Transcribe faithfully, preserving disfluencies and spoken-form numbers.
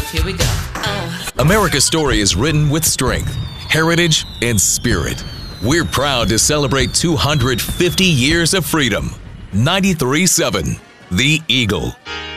Here we go. Uh. America's story is written with strength, heritage, and spirit. We're proud to celebrate two hundred fifty years of freedom. ninety-three point seven, The Eagle.